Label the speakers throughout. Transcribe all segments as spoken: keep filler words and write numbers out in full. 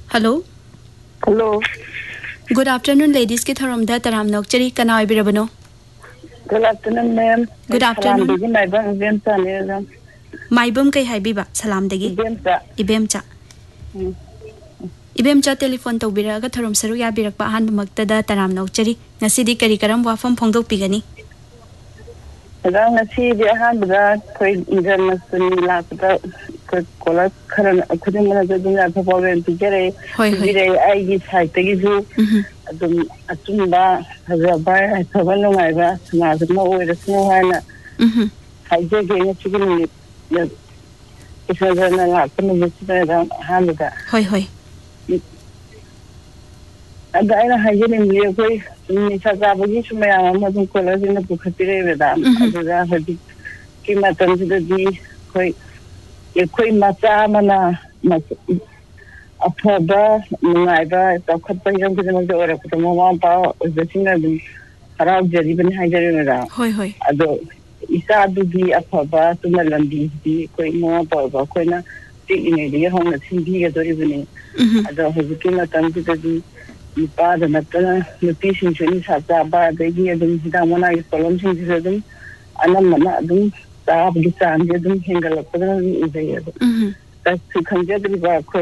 Speaker 1: Hello.
Speaker 2: Hello.
Speaker 1: Good afternoon, ladies. Ki tharom da taram nokchari kana ibirabano.
Speaker 2: Good afternoon, ma'am.
Speaker 1: Good afternoon.
Speaker 2: Salam degi maibam ibem cha ne ram.
Speaker 1: Maibam kai hai biba salam degi.
Speaker 2: Ibem cha.
Speaker 1: Ibem cha. Ibem cha telephone to bira ga tharom saru ya birak ba han makta da taram nokchari ngasi di kari karam wafam phongdok pigani.
Speaker 2: Ra ngasi di han bra koi international la ta kola kharan khudin mana da dunya ta problem tigere.
Speaker 1: Hoi hoi.
Speaker 2: Dire ai gi site gi ju. Adum atumba hazaba thaban ngai ba na ma oi da sno hana. Mhm. Hai je ge ne chigin ni isa da na la ta ni chi da han da.
Speaker 1: Hoi hoi.
Speaker 2: Ada ina hajin ni koi ni sa sa bagi sumaya ma dum kola din na bukhapire veda. Ada hadi ki matan da di koi ye koi macha mana afaba naiba ta khatpa yam ke ma ora ko ma ma pa da singa dum harab jari ban hajari na.
Speaker 1: Hoi hoi.
Speaker 2: Ado isa du di afaba tuma lambi di koi ma pa ba koi na ti ni di hong na sindi ga dori bune. Ado hadi ki matan da di pa da na ta ni pi sin chuni sa ta ba da gi dum da mona yi kolom sin ji dum anam mana dum ta bi san je dum hingal pa da ni ide ya. Mhm. Ta su kan je da ba koi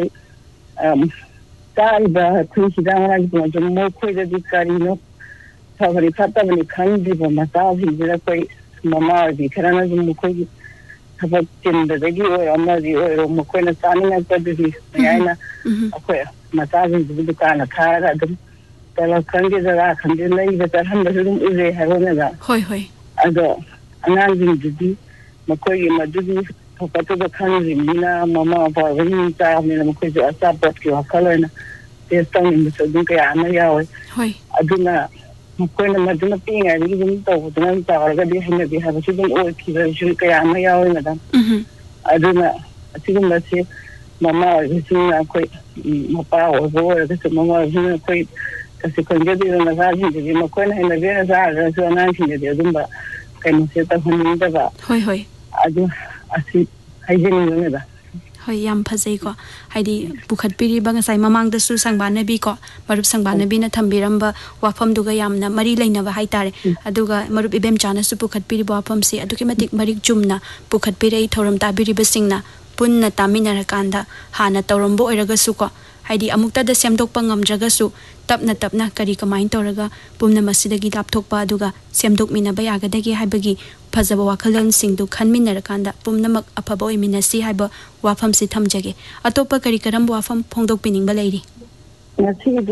Speaker 2: um ta ba tu si da mona ji mo mo koi da di kari no ta bari pata bani kan di ba ma ta bi da koi mama di karana dum mo koi ta ba tin da gi o amma di o mo koi na ta ni na ta di ya na akwai masajin da duka na kara da tala kange da kange lai da tarhan da dum ure haro na da
Speaker 1: hoi hoi
Speaker 2: ado anan din didi makoi madudi fokato da kange mina mama ba wani ta ne makoi da support ki wakala na testan ni so dun ka ana yawo
Speaker 1: hoi
Speaker 2: aduna makoi na maduna pinga ni dum to da ta ga di hinna di ha su dum o ki da shi ka ana yawo na da mhm aduna asigum da se mama visina koi mapa o bo da se mama visina koi ka se konje di na ga ji di ma koi na na ga za ga so na shi de dum ba kai no se ta hun da ba
Speaker 1: hoi hoi
Speaker 2: adu asi haijin ne da
Speaker 1: hoi yam phajai ko haidi bukhat piri bang sai mamang da su sangba na bi ko marup sangba na bi na thambiram ba wafam duga yam na mari laina ba hai tare aduga marup ibem chana su bukhat piri wafam si aduki matik marik jumna bukhat piri thoram ta biri basingna punna tamina rakanda hana tawrambo oiragasu ko haidi amukta da semdokpa ngamdragasu tapna tapna kari kamain toraga pumna masidagi lapthokpa aduga semdokmina ba yagadagi haibagi phajaba wakhalan singdu khanmina rakanda pumna mak aphaba oiminasi haiba wafam si thamjage atopa kari karam wafam phongdok pining ba leiri.